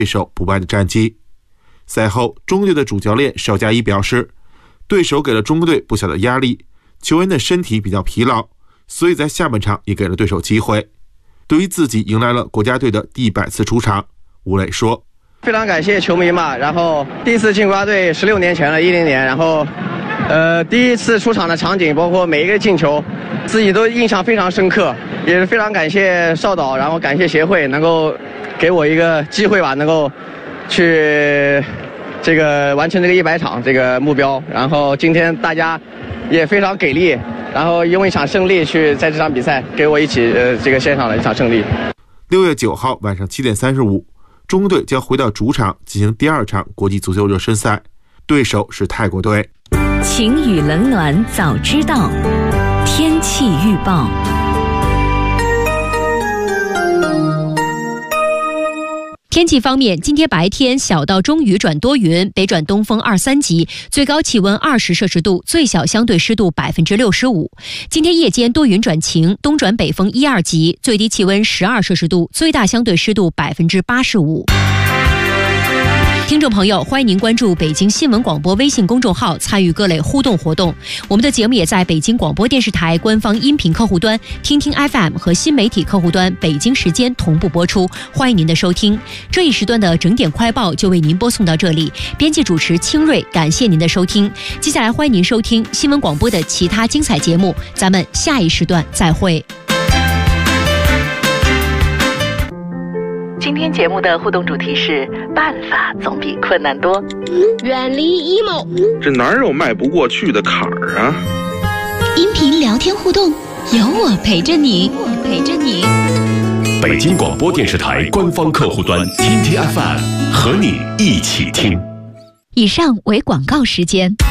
对手不败的战绩。赛后，中队的主教练邵佳一表示，对手给了中国队不小的压力，球员的身体比较疲劳，所以在下半场也给了对手机会。对于自己迎来了国家队的第100次出场，吴磊说， 非常感谢球迷嘛，然后第一次进国家队16年前了，10年，然后第一次出场的场景，包括每一个进球，自己都印象非常深刻，也是非常感谢邵导，然后感谢协会能够给我一个机会吧，能够去这个完成这个100场这个目标。然后今天大家也非常给力，然后用一场胜利去在这场比赛给我一起这个献上了一场胜利。 6月9号晚上7点35，中国队将回到主场进行第2场国际足球热身赛，对手是泰国队。 晴雨冷暖早知道，天气预报。天气方面，今天白天小到中雨转多云，北转东风2、3级，最高气温20摄氏度，最小相对湿度65%。今天夜间多云转晴，东转北风1、2级，最低气温12摄氏度，最大相对湿度85%。听众朋友，欢迎您关注北京新闻广播微信公众号，参与各类互动活动。我们的节目也在北京广播电视台官方音频客户端、听听 FM 和新媒体客户端北京时间同步播出，欢迎您的收听。这一时段的整点快报就为您播送到这里，编辑主持清瑞，感谢您的收听。接下来欢迎您收听新闻广播的其他精彩节目，咱们下一时段再会。今天节目的互动主题是办法总比困难多， 远离 emo， 这哪有迈不过去的坎儿啊？ 音频聊天互动，有我陪着你， 北京广播电视台官方客户端听听 FM 和你一起听。 以上为广告时间。